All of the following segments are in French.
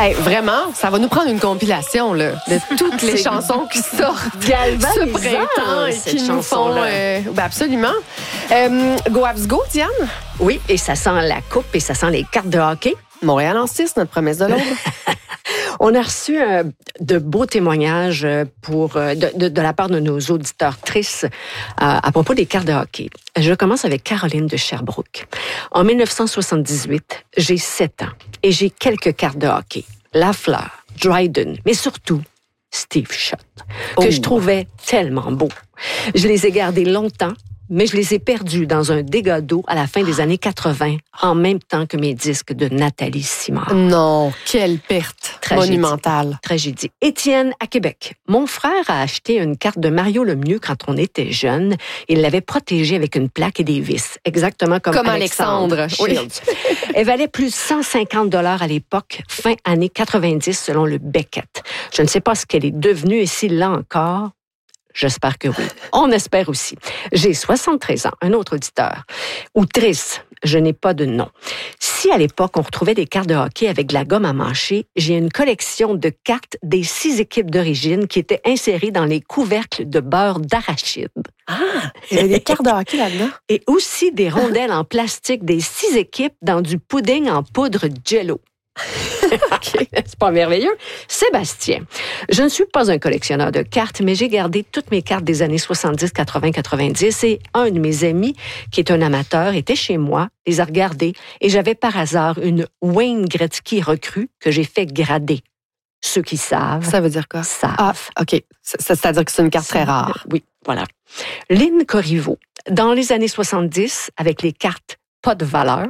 Hey, vraiment, ça va nous prendre une compilation là, de toutes les chansons qui sortent ce printemps et qui nous font... absolument. Go Habs Go, Diane? Oui, et ça sent la coupe et ça sent les cartes de hockey. Montréal en 6, notre promesse de l'ombre. On a reçu de beaux témoignages de la part de nos auditrices à propos des cartes de hockey. Je commence avec Caroline de Sherbrooke. En 1978, j'ai 7 ans et j'ai quelques cartes de hockey. Lafleur, Dryden, mais surtout Steve Shutt, que je trouvais tellement beau. Je les ai gardés longtemps, mais je les ai perdus dans un dégât d'eau à la fin des années 80, en même temps que mes disques de Nathalie Simard. Non, quelle perte monumentale. Tragédie. Étienne, à Québec. Mon frère a acheté une carte de Mario Lemieux quand on était jeune. Il l'avait protégée avec une plaque et des vis, exactement comme Alexandre Shields. Oui. Elle valait plus de 150 $ à l'époque, fin années 90, selon le Beckett. Je ne sais pas ce qu'elle est devenue et s'il l'a encore. J'espère que oui. On espère aussi. J'ai 73 ans, un autre auditeur. Outrice, je n'ai pas de nom. Si à l'époque, on retrouvait des cartes de hockey avec de la gomme à mâcher, j'ai une collection de cartes des 6 équipes d'origine qui étaient insérées dans les couvercles de beurre d'arachide. Ah, il y avait des cartes de hockey là-dedans. Et aussi des rondelles en plastique des 6 équipes dans du pudding en poudre Jell-O. Okay. C'est pas merveilleux? Sébastien, je ne suis pas un collectionneur de cartes, mais j'ai gardé toutes mes cartes des années 70, 80, 90 et un de mes amis, qui est un amateur, était chez moi, les a regardées et j'avais par hasard une Wayne Gretzky recrue que j'ai fait grader. Ceux qui savent. Ça veut dire quoi? Savent. Ah, OK. C'est-à-dire que c'est une carte très rare. Oui, voilà. Lynn Corriveau, dans les années 70, avec les cartes pas de valeur,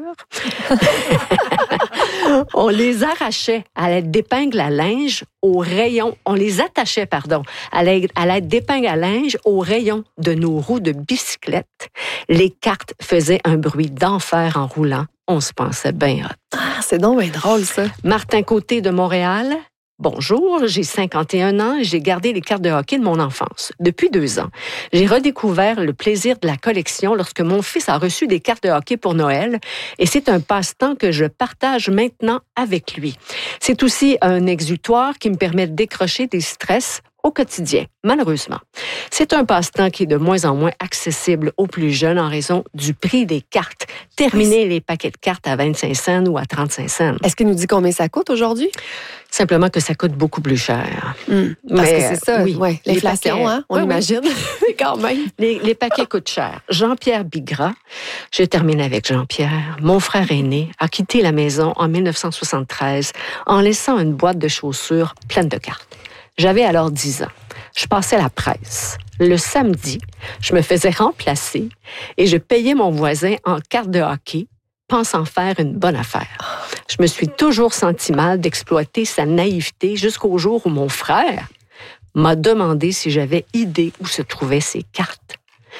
on les arrachait à l'aide d'épingles à linge au rayon. On les attachait, à l'aide d'épingles à linge au rayon de nos roues de bicyclette. Les cartes faisaient un bruit d'enfer en roulant. On se pensait bien hot. Ah, c'est donc bien drôle, ça. Martin Côté de Montréal. Bonjour, j'ai 51 ans et j'ai gardé les cartes de hockey de mon enfance. Depuis 2 ans, j'ai redécouvert le plaisir de la collection lorsque mon fils a reçu des cartes de hockey pour Noël et c'est un passe-temps que je partage maintenant avec lui. C'est aussi un exutoire qui me permet de décrocher des stress au quotidien, malheureusement. C'est un passe-temps qui est de moins en moins accessible aux plus jeunes en raison du prix des cartes. Terminer les paquets de cartes à 25 cents ou à 35 cents. Est-ce qu'il nous dit combien ça coûte aujourd'hui? Simplement que ça coûte beaucoup plus cher. Parce que c'est ça, oui. L'inflation, hein, on imagine. Quand même. Les paquets coûtent cher. Jean-Pierre Bigra, je termine avec Jean-Pierre. Mon frère aîné a quitté la maison en 1973 en laissant une boîte de chaussures pleine de cartes. J'avais alors 10 ans. Je passais la presse. Le samedi, je me faisais remplacer et je payais mon voisin en carte de hockey, pensant faire une bonne affaire. Je me suis toujours senti mal d'exploiter sa naïveté jusqu'au jour où mon frère m'a demandé si j'avais idée où se trouvaient ses cartes.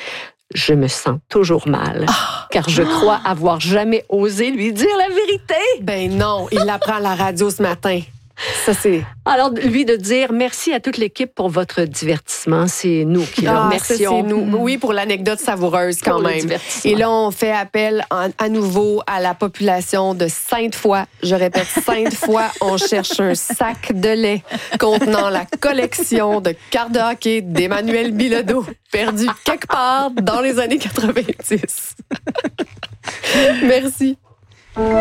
Je me sens toujours mal, car je crois avoir jamais osé lui dire la vérité. Ben non, il l'apprend à la radio ce matin. Ça, c'est... Alors, lui de dire merci à toute l'équipe pour votre divertissement. C'est nous qui le remercions. Ça, c'est nous. Oui, pour l'anecdote savoureuse quand même. Et là, on fait appel à nouveau à la population de Sainte-Foy. Je répète, Sainte-Foy, on cherche un sac de lait contenant la collection de cartes de hockey d'Emmanuel Bilodeau, perdu quelque part dans les années 90. Merci.